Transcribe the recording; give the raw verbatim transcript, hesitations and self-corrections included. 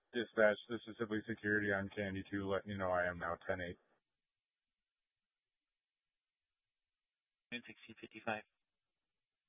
Dispatch, this is Sibley Security on Candy two, letting you know I am now ten eight. nine sixty fifty-five.